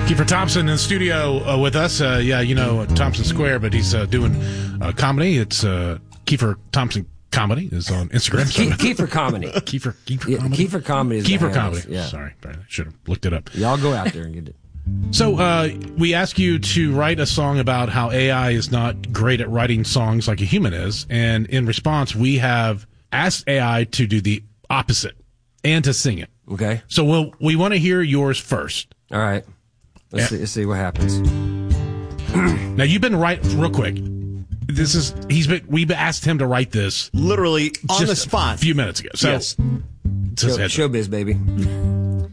Kiefer Thompson in the studio with us. Thompson Square, but he's doing comedy. It's Kiefer Thompson Comedy is on Instagram. Kiefer Comedy. Kiefer Yeah, Comedy. Kiefer Comedy is Kiefer Comedy. Yeah. Sorry, I should have looked it up. Y'all go out there and get it. So we ask you to write a song about how AI is not great at writing songs like a human is, and in response, we have asked AI to do the opposite and to sing it. Okay. So we want to hear yours first. All right. Let's see what happens. Now you've been real quick. We've asked him to write this literally on just the spot a few minutes ago. So yes. just Showbiz, baby.